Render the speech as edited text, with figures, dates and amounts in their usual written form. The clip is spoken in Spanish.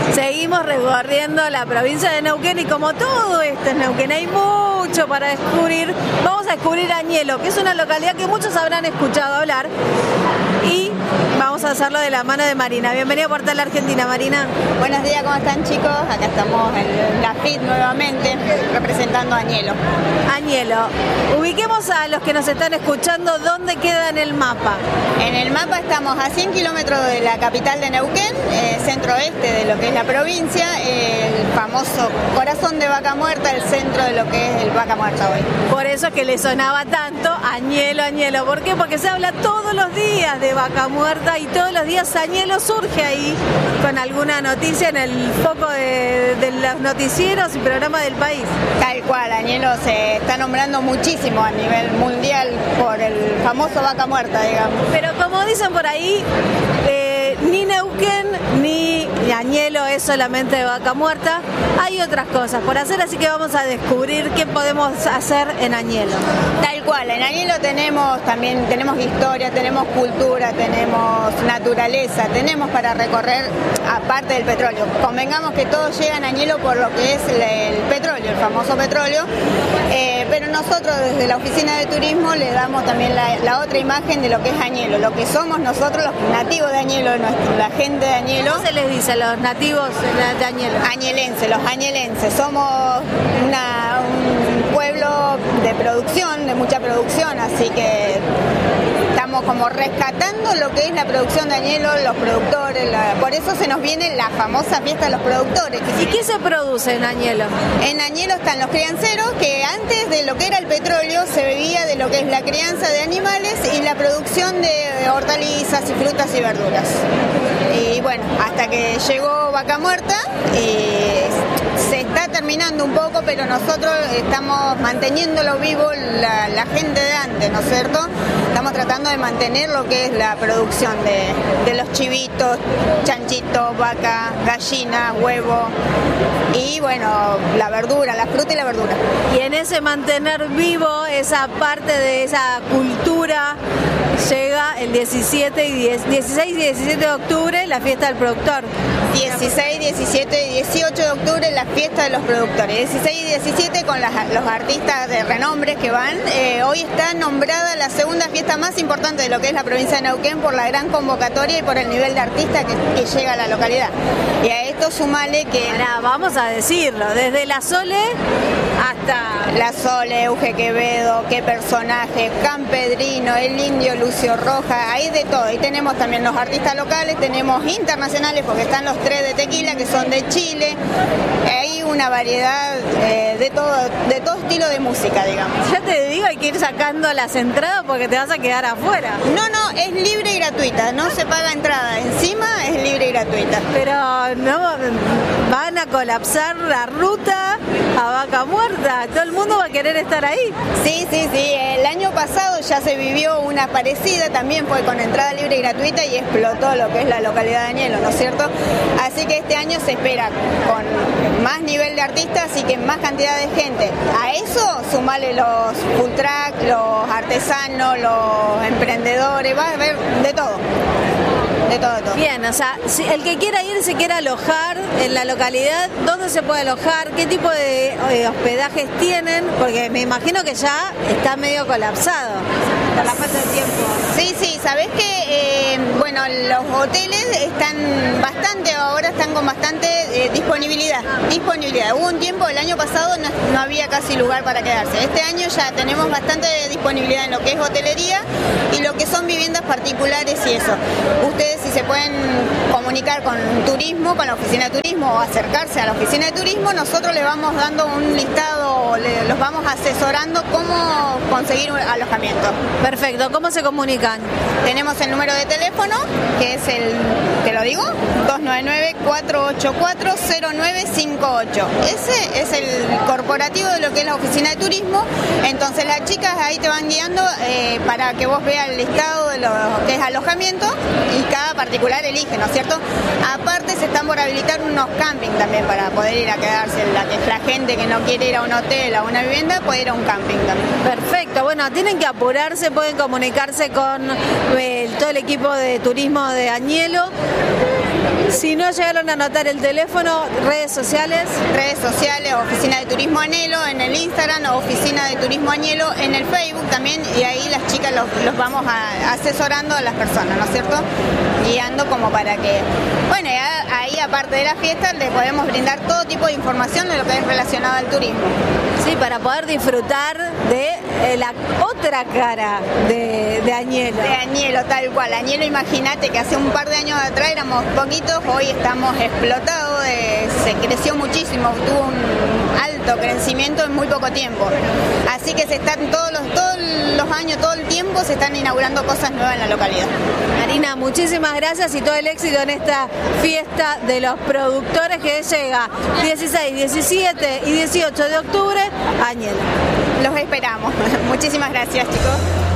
Seguimos recorriendo la provincia de Neuquén y como todo esto es Neuquén, hay mucho para descubrir. Vamos a descubrir Añelo, que es una localidad que muchos habrán escuchado hablar, y vamos a hacerlo de la mano de Marina. Bienvenida a Portal Argentina, Marina. Buenos días, ¿cómo están, chicos? Acá estamos en la FIT nuevamente, representando a Añelo. Añelo, ubiquemos a los que nos están escuchando, ¿dónde queda en el mapa? En el mapa estamos a 100 kilómetros de la capital de Neuquén, centro-oeste de lo que es la provincia, el famoso corazón de Vaca Muerta, el centro de lo que es el Vaca Muerta hoy. Por eso es que le sonaba tanto Añelo, Añelo. ¿Por qué? Porque se habla todos los días de Vaca Muerta y todos los días Añelo surge ahí con alguna noticia en el foco de los noticieros y programas del país. Tal cual, Añelo se está nombrando muchísimo a nivel mundial por el famoso Vaca Muerta, digamos. Pero como dicen por ahí, ni Neuquén ni Añelo es solamente de Vaca Muerta, hay otras cosas por hacer, así que vamos a descubrir qué podemos hacer en Añelo. Tal cual, en Añelo tenemos historia, tenemos cultura, tenemos naturaleza, tenemos para recorrer aparte del petróleo. Convengamos que todos llegan a Añelo por lo que es el petróleo, el famoso petróleo, pero nosotros desde la oficina de turismo le damos también la otra imagen de lo que es Añelo, lo que somos nosotros los nativos de Añelo, la gente de Añelo. ¿Cómo se les dice a los nativos de Añelo? Añelenses, los añelenses. Somos un pueblo de producción, de mucha producción, así que estamos como rescatando lo que es la producción de Añelo, los productores, por eso se nos viene la famosa fiesta de los productores. ¿Y qué se produce en Añelo? En Añelo están los crianceros, que antes de lo que era el petróleo se bebía de lo que es la crianza de animales y la producción de hortalizas y frutas y verduras. Y bueno, hasta que llegó Vaca Muerta y se está terminando un poco, pero nosotros estamos manteniéndolo vivo la gente de antes, ¿no es cierto? Estamos tratando de mantener lo que es la producción de los chivitos, chanchitos, vaca, gallina, huevo y bueno, la verdura, la fruta y la verdura. Y en ese mantener vivo esa parte de esa cultura llega el 16 y 17 de octubre, la fiesta del productor. 16, 17 y 18 de octubre la fiesta de los productores. 16 y 17 con los artistas de renombre que van. Hoy está nombrada la segunda fiesta más importante de lo que es la provincia de Neuquén por la gran convocatoria y por el nivel de artista que llega a la localidad. Y a esto sumale que... Ahora, vamos a decirlo, desde la Sole hasta... La Sole, Euge Quevedo, qué personaje, Campedrino, el Indio, Lucio Roja, hay de todo. Y tenemos también los artistas locales, tenemos internacionales porque están los tres de Tequila que son de Chile. Hay una variedad de todo estilo de música, digamos. Ya te digo, hay que ir sacando las entradas porque te vas a quedar afuera. No, es libre y gratuita, no se paga entrada, encima es libre y gratuita. Pero no van a colapsar la ruta a Vaca Muerta, todo el mundo va a querer estar ahí. Sí, el año pasado ya se vivió una parecida, también fue con entrada libre y gratuita y explotó lo que es la localidad de Añelo, ¿no es cierto? Así que este año se espera con más nivel de artistas y que más cantidad de gente. A eso sumale los full track, los artesanos, los emprendedores, va a haber de todo. De todo. Bien, o sea, si el que quiera ir se quiera alojar en la localidad, ¿dónde se puede alojar? ¿Qué tipo de hospedajes tienen? Porque me imagino que ya está medio colapsado por la falta de tiempo. Sí, sabés que bueno, los hoteles ahora están con bastante disponibilidad. Hubo un tiempo, el año pasado no había casi lugar para quedarse. Este año ya tenemos bastante disponibilidad en lo que es hotelería y lo que son viviendas particulares y eso. Ustedes si se pueden comunicar con turismo, con la oficina de turismo o acercarse a la oficina de turismo, nosotros les vamos dando un listado, los vamos asesorando cómo conseguir un alojamiento. Perfecto, ¿cómo se comunican? Tenemos el número de teléfono, que es ¿te lo digo? 299-484-0958. Ese es el corporativo de lo que es la oficina de turismo. Entonces las chicas ahí te van guiando para que vos veas el listado de lo que es alojamiento y cada particular elige, ¿no es cierto? Aparte se están por habilitar unos camping también para poder ir a quedarse. La gente que no quiere ir a un hotel, a una vivienda, puede ir a un camping también. Perfecto, bueno, tienen que apurarse, pueden comunicarse con todo el equipo de turismo de Añelo. Si no llegaron a anotar el teléfono, redes sociales. Redes sociales, Oficina de Turismo Añelo en el Instagram o Oficina de Turismo Añelo en el Facebook también, y ahí las chicas los vamos asesorando a las personas, ¿no es cierto? Guiando como para que, bueno, ahí aparte de la fiesta les podemos brindar todo tipo de información de lo que es relacionado al turismo. Sí, para poder disfrutar de la otra cara de Añelo. De Añelo, tal cual. Añelo, imagínate que hace un par de años atrás éramos poquitos, hoy estamos explotados, se creció muchísimo, tuvo un alto crecimiento en muy poco tiempo. Así que se están todos los años, todo el tiempo se están inaugurando cosas nuevas en la localidad. Marina, muchísimas gracias y todo el éxito en esta fiesta de los productores que llega 16, 17 y 18 de octubre a Añelo. Los esperamos. Muchísimas gracias, chicos.